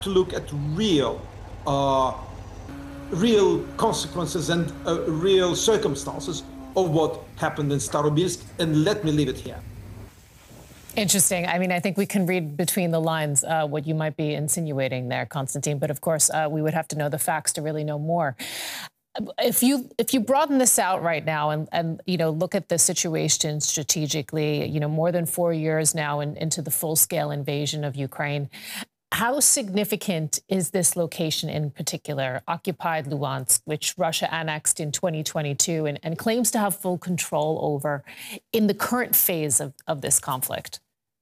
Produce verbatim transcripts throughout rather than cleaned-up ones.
to look at real, uh, real consequences and uh, real circumstances of what happened in Starobilsk, and let me leave it here. Interesting. I mean, I think we can read between the lines uh, what you might be insinuating there, Konstantin. But of course, uh, we would have to know the facts to really know more. If you if you broaden this out right now and, and you know, look at the situation strategically, you know, more than four years now in, into the full-scale invasion of Ukraine, how significant is this location in particular, occupied Luhansk, which Russia annexed in twenty twenty-two and, and claims to have full control over in the current phase of, of this conflict?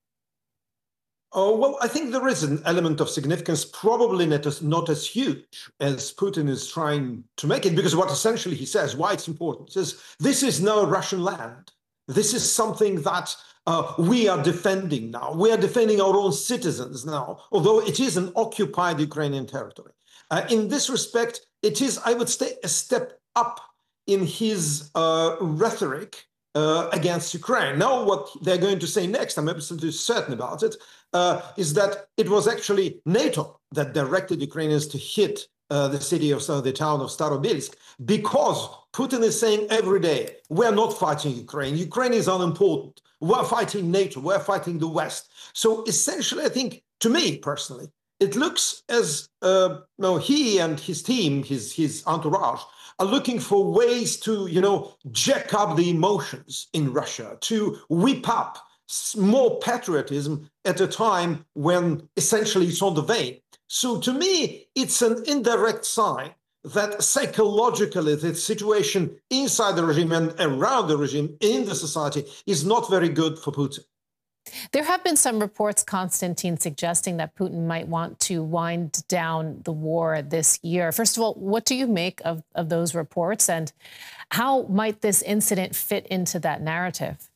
Oh, well, I think there is an element of significance, probably not as, not as huge as Putin is trying to make it, because what essentially he says, why it's important, says this is now Russian land. This is something that uh, we are defending now. We are defending our own citizens now, although it is an occupied Ukrainian territory. Uh, in this respect, it is, I would say, a step up in his uh, rhetoric uh, against Ukraine. Now, what they're going to say next, I'm absolutely certain about it, uh, is that it was actually NATO that directed Ukrainians to hit uh, the city of uh, the town of Starobilsk, because Putin is saying every day, we're not fighting Ukraine. Ukraine is unimportant. We're fighting NATO. We're fighting the West. So essentially, I think, to me personally, it looks as uh, no, he and his team, his, his entourage, are looking for ways to, you know, jack up the emotions in Russia, to whip up more patriotism at a time when essentially it's on the wane. So to me, it's an indirect sign that psychologically the situation inside the regime and around the regime in the society is not very good for Putin. There have been some reports, Konstantin, suggesting that Putin might want to wind down the war this year. First of all, what do you make of, of those reports, and how might this incident fit into that narrative?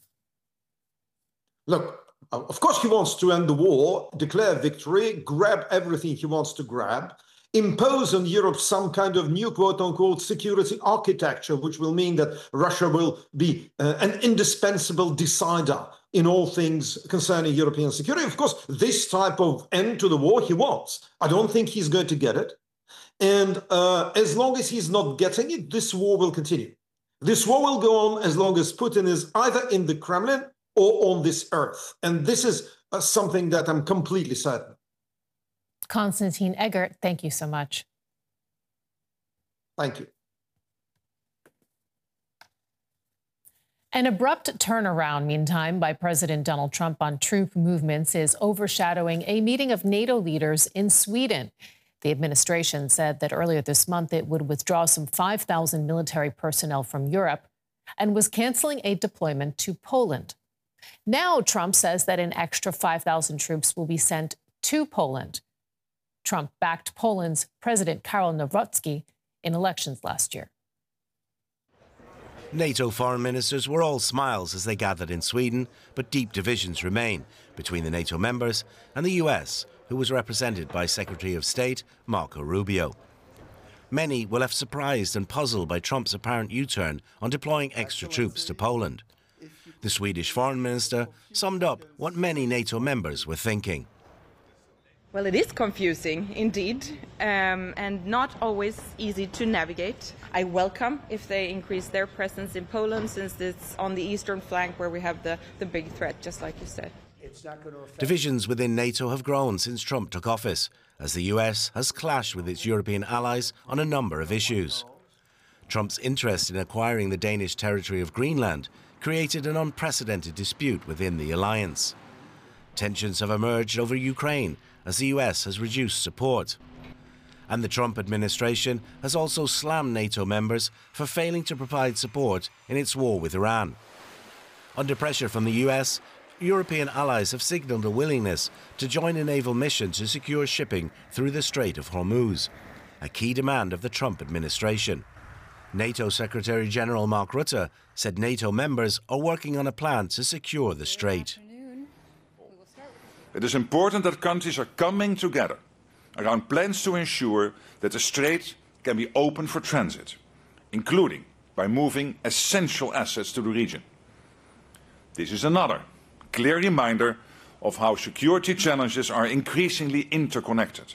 Look, of course he wants to end the war, declare victory, grab everything he wants to grab, impose on Europe some kind of new quote-unquote security architecture, which will mean that Russia will be uh, an indispensable decider in all things concerning European security. Of course, this type of end to the war he wants. I don't think he's going to get it. And uh, as long as he's not getting it, this war will continue. This war will go on as long as Putin is either in the Kremlin or on this earth. And this is uh, something that I'm completely certain. Konstantin Eggert, thank you so much. Thank you. An abrupt turnaround, meantime, by President Donald Trump on troop movements is overshadowing a meeting of NATO leaders in Sweden. The administration said that earlier this month it would withdraw some five thousand military personnel from Europe and was canceling a deployment to Poland. Now Trump says that an extra five thousand troops will be sent to Poland. Trump backed Poland's President Karol Nawrocki in elections last year. NATO foreign ministers were all smiles as they gathered in Sweden, but deep divisions remain between the NATO members and the U S, who was represented by Secretary of State Marco Rubio. Many were left surprised and puzzled by Trump's apparent U-turn on deploying extra troops to Poland. The Swedish foreign minister summed up what many NATO members were thinking. Well, it is confusing, indeed, um, and not always easy to navigate. I welcome if they increase their presence in Poland, since it's on the eastern flank where we have the, the big threat, just like you said. Divisions within NATO have grown since Trump took office, as the U S has clashed with its European allies on a number of issues. Trump's interest in acquiring the Danish territory of Greenland created an unprecedented dispute within the alliance. Tensions have emerged over Ukraine, as the U S has reduced support. And the Trump administration has also slammed NATO members for failing to provide support in its war with Iran. Under pressure from the U S, European allies have signalled a willingness to join a naval mission to secure shipping through the Strait of Hormuz, a key demand of the Trump administration. NATO Secretary General Mark Rutte said NATO members are working on a plan to secure the strait. It is important that countries are coming together around plans to ensure that the strait can be open for transit, including by moving essential assets to the region. This is another clear reminder of how security challenges are increasingly interconnected.